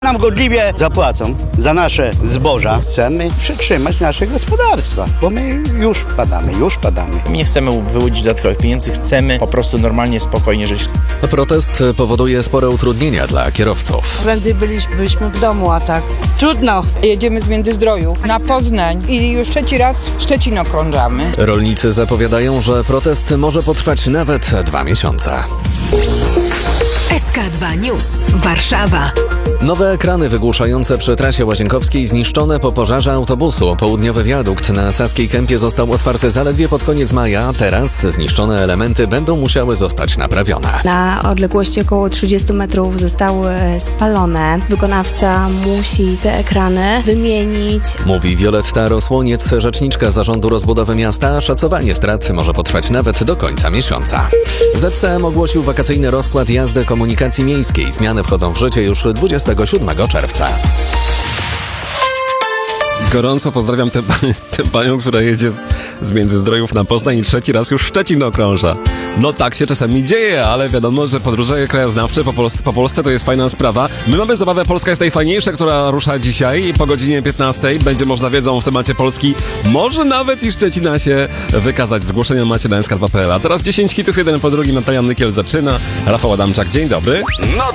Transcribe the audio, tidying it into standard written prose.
Nam godliwie zapłacą za nasze zboża. Chcemy przytrzymać nasze gospodarstwa, bo my już padamy. Nie chcemy wyłudzić dodatkowych pieniędzy, chcemy po prostu normalnie, spokojnie żyć. Protest powoduje spore utrudnienia dla kierowców. Prędzej bylibyśmy w domu, a tak trudno. Jedziemy z Międzyzdrojów na Poznań i już trzeci raz Szczecin okrążamy. Rolnicy zapowiadają, że protest może potrwać nawet 2 miesiące. SK2 News. Warszawa. Nowe ekrany wygłuszające przy trasie łazienkowskiej zniszczone po pożarze autobusu. Południowy wiadukt na Saskiej Kępie został otwarty zaledwie pod koniec maja, a teraz zniszczone elementy będą musiały zostać naprawione. Na odległości około 30 metrów zostały spalone. Wykonawca musi te ekrany wymienić. Mówi Wioletta Rosłoniec, rzeczniczka Zarządu Rozbudowy Miasta. Szacowanie strat może potrwać nawet do końca miesiąca. ZTM ogłosił wakacyjny rozkład jazdy komunikacji miejskiej. Zmiany wchodzą w życie już 27 czerwca. Gorąco pozdrawiam tę panią, która jedzie z Międzyzdrojów na Poznań i trzeci raz już Szczecin okrąża. No tak się czasami dzieje, ale wiadomo, że podróże krajoznawcze po Polsce to jest fajna sprawa. My mamy zabawę Polska jest najfajniejsza, która rusza dzisiaj i po godzinie 15 będzie można wiedzą w temacie Polski, może nawet i Szczecina się wykazać. Zgłoszenia macie na sk2.pl. A teraz 10 hitów, jeden po drugim. Natalia Nykiel zaczyna. Rafał Adamczak, dzień dobry.